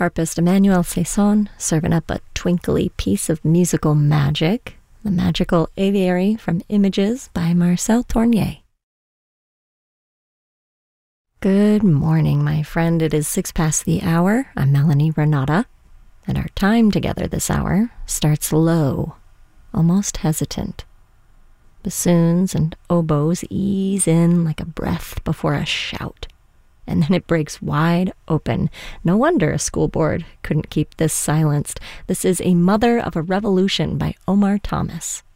Harpist Emmanuel Saison serving up a twinkly piece of musical magic, The Magical Aviary from Images by Marcel Tournier. Good morning, my friend. It is 6 past the hour. I'm Melanie Renata, and our time together this hour starts low, almost hesitant. Bassoons and oboes ease in like a breath before a shout, and then it breaks wide open. No wonder a school board couldn't keep this silenced. This is A Mother of a Revolution by Omar Thomas.